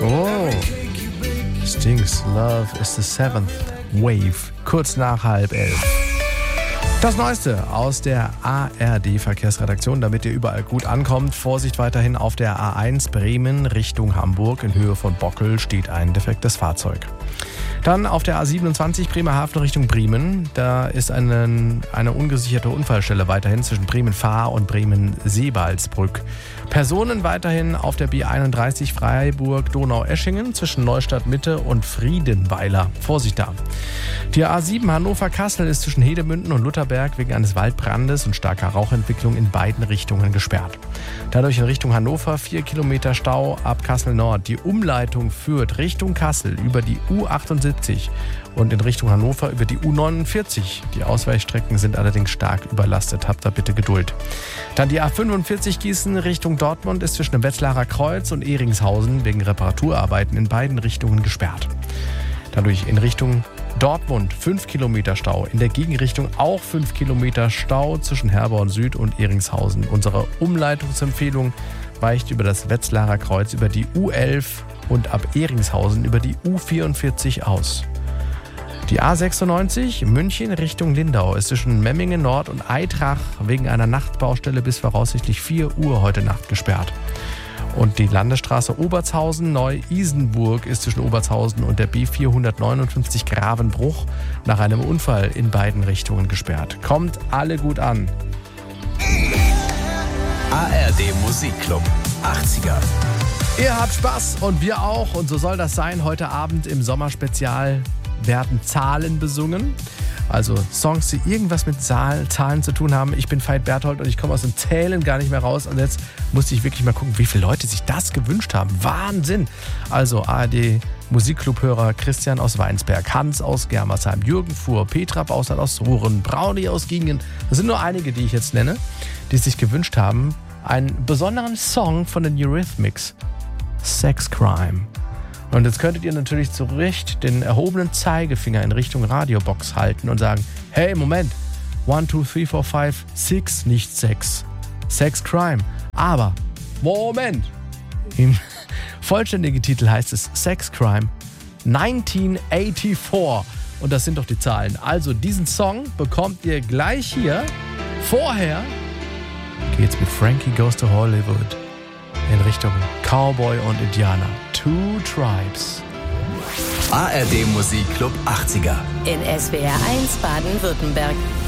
Oh, Stings Love is the Seventh Wave, kurz nach 10:30. Das Neueste aus der ARD-Verkehrsredaktion, damit ihr überall gut ankommt. Vorsicht weiterhin auf der A1 Bremen Richtung Hamburg. In Höhe von Bockel steht ein defektes Fahrzeug. Dann auf der A27 Bremerhaven Richtung Bremen. Da ist eine ungesicherte Unfallstelle weiterhin zwischen Bremen-Fahr und Bremen-Seebaldsbrück. Personen weiterhin auf der B31 Freiburg-Donau-Eschingen zwischen Neustadt-Mitte und Friedenweiler. Vorsicht da. Die A7 Hannover-Kassel ist zwischen Hedemünden und Lutherberg wegen eines Waldbrandes und starker Rauchentwicklung in beiden Richtungen gesperrt. Dadurch in Richtung Hannover 4 Kilometer Stau ab Kassel Nord. Die Umleitung führt Richtung Kassel über die U78 und in Richtung Hannover über die U49. Die Ausweichstrecken sind allerdings stark überlastet. Habt da bitte Geduld. Dann die A45 Gießen Richtung Dortmund ist zwischen dem Wetzlarer Kreuz und Ehringshausen wegen Reparaturarbeiten in beiden Richtungen gesperrt. Dadurch in Richtung Dortmund 5 Kilometer Stau. In der Gegenrichtung auch 5 Kilometer Stau zwischen Herborn Süd und Ehringshausen. Unsere Umleitungsempfehlung weicht über das Wetzlarer Kreuz über die U11 und ab Ehringshausen über die U44 aus. Die A96 München Richtung Lindau ist zwischen Memmingen Nord und Eitrach wegen einer Nachtbaustelle bis voraussichtlich 4 Uhr heute Nacht gesperrt. Und die Landesstraße Obertshausen-Neu-Isenburg ist zwischen Obertshausen und der B459 Gravenbruch nach einem Unfall in beiden Richtungen gesperrt. Kommt alle gut an. ARD Musikclub 80er. Ihr habt Spaß und wir auch. Und so soll das sein. Heute Abend im Sommerspezial werden Zahlen besungen. Also Songs, die irgendwas mit Zahlen zu tun haben. Ich bin Veit Berthold und ich komme aus dem Zählen gar nicht mehr raus. Und jetzt musste ich wirklich mal gucken, wie viele Leute sich das gewünscht haben. Wahnsinn! Also ARD Musikclub-Hörer Christian aus Weinsberg, Hans aus Germersheim, Jürgen Fuhr, Petra Bausat aus Suren, Brauni aus Gingen. Das sind nur einige, die ich jetzt nenne, die sich gewünscht haben, einen besonderen Song von den Eurythmics, Sex Crime. Und jetzt könntet ihr natürlich zu Recht den erhobenen Zeigefinger in Richtung Radiobox halten und sagen, hey, Moment, 1, 2, 3, 4, 5, 6, nicht 6. Sex Crime. Aber, Moment, im vollständigen Titel heißt es Sex Crime 1984. Und das sind doch die Zahlen. Also diesen Song bekommt ihr gleich hier. Vorher geht's mit Frankie Goes to Hollywood in Richtung Cowboy und Indianer. Two Tribes. ARD Musikclub 80er. In SWR 1 Baden-Württemberg.